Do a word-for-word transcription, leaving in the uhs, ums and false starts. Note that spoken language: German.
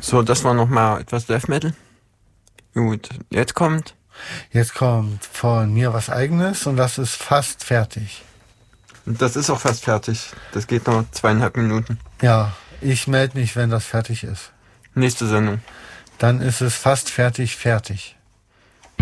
So, das war nochmal etwas Death Metal. Gut, jetzt kommt. Jetzt kommt von mir was Eigenes und das ist fast fertig. Das ist auch fast fertig. Das geht noch zweieinhalb Minuten. Ja, ich melde mich, wenn das fertig ist. Nächste Sendung. Dann ist es fast fertig, fertig.